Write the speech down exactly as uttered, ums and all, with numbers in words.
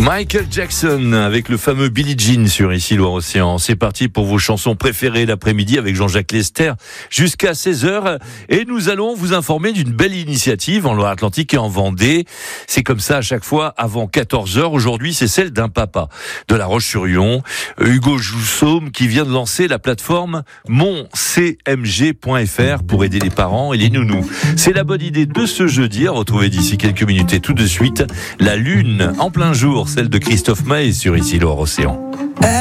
Michael Jackson avec le fameux Billie Jean sur Ici Loire-Océan. C'est parti pour vos chansons préférées l'après-midi avec Jean-Jacques Lester jusqu'à seize heures. Et nous allons vous informer d'une belle initiative en Loire-Atlantique et en Vendée. C'est comme ça à chaque fois avant quatorze heures. Aujourd'hui, c'est celle d'un papa de La Roche-sur-Yon, Hugo Joussaume, qui vient de lancer la plateforme mon c m g point f r pour aider les parents et les nounous. C'est la bonne idée de ce jeudi à retrouver d'ici quelques minutes. Et tout de suite, la lune en plein jour, celle de Christophe Maé sur Ici Loire-Océan.